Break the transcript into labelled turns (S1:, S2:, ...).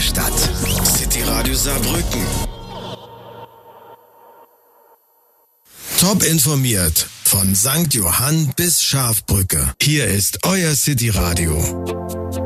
S1: Stadt. City Radio Saarbrücken. Top informiert. Von St. Johann bis Schafbrücke. Hier ist euer City Radio.